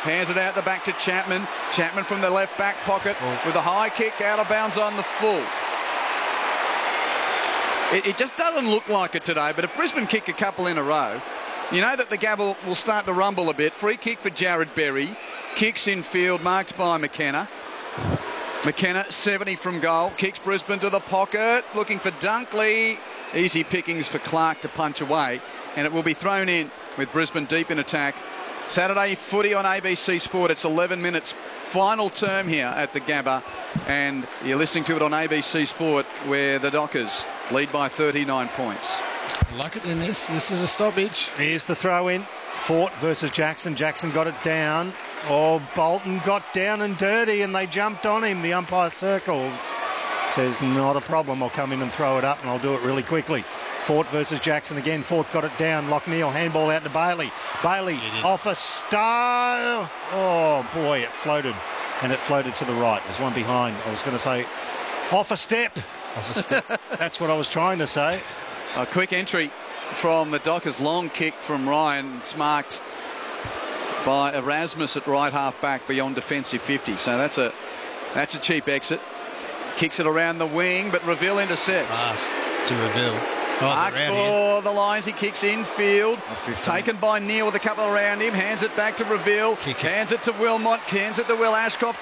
Hands it out the back to Chapman. Chapman from the left back pocket with a high kick out of bounds on the full. It just doesn't look like it today, but if Brisbane kick a couple in a row, you know that the gavel will start to rumble a bit. Free kick for Jared Berry. Kicks in field, marked by McKenna. McKenna, 70 from goal. Kicks Brisbane to the pocket, looking for Dunkley. Easy pickings for Clark to punch away. And it will be thrown in with Brisbane deep in attack. Saturday footy on ABC Sport. It's 11 minutes. Final term here at the Gabba. And you're listening to it on ABC Sport, where the Dockers lead by 39 points. Like it in this. This is a stoppage. Here's the throw in. Fort versus Jackson. Jackson got it down. Oh, Bolton got down and dirty and they jumped on him. The umpire circles. Says, not a problem. I'll come in and throw it up and I'll do it really quickly. Fort versus Jackson again. Fort got it down. Lockneil, handball out to Bailey. Bailey off a star. Oh, boy, it floated. And it floated to the right. There's one behind. I was going to say off a step. That's what I was trying to say. A quick entry from the Dockers. Long kick from Ryan. It's marked by Erasmus at right half back beyond defensive 50. So that's a cheap exit. Kicks it around the wing, but Reville intercepts. Pass to Reville. Marks for the Lions. He kicks infield. Taken by Neil with a couple around him. Hands it back to Reville. Hands it to Wilmot. Hands it to Will Ashcroft.